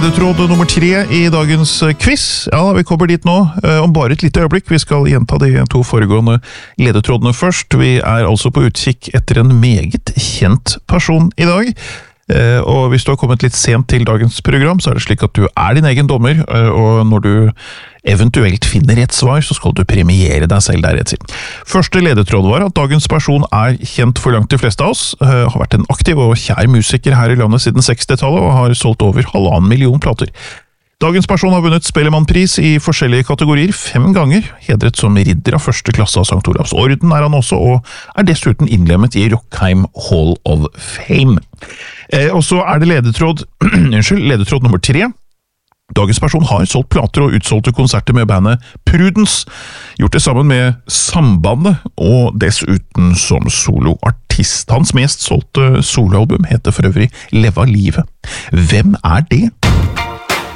ledetråd nummer 3 i dagens quiz. Ja, vi kommer dit nå om bare et lite øyeblikk. Vi skal gjenta de 2 foregående ledetrådene først. Vi er altså på utkikk etter en meget kjent person i dag. Og hvis du har kommet litt sent til dagens program, så er det slik at du er din egen dommer, og når du eventuelt finner rett svar, så skal du premiere deg selv deretter. Første ledetråd var at dagens person er kjent for langt de fleste av oss, har vært en aktiv og kjær musiker her i landet siden 60-tallet, og har solgt over 1,5 million plater. Dagens person har vunnet Spellemannpris i forskjellige kategorier 5 ganger, hedret som ridder av første klasse av St. Olavs Orden er han også, og er dessuten innlemmet i Rockheim Hall of Fame. Og så er det ledetråd nummer 3. Dagens person har solgt plater og utsolgte konserter med bandet Prudence, gjort det sammen med Sambandet, og dessuten som soloartist. Hans mest solgte soloalbum heter for øvrig Leva livet. Hvem er det?